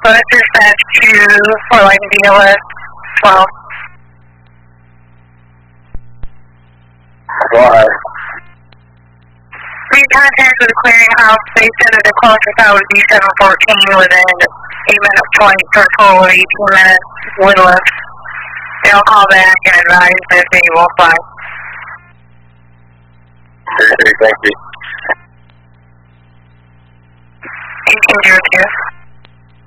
but dispatch to Fort Lake BLS 12. Why? We contact with the clearinghouse. They said that the closest out would be 714 within 8 minutes, 20 for a total of 18 minutes with lift. They'll call back and advise that they will fly. Okay, thank you. 1802.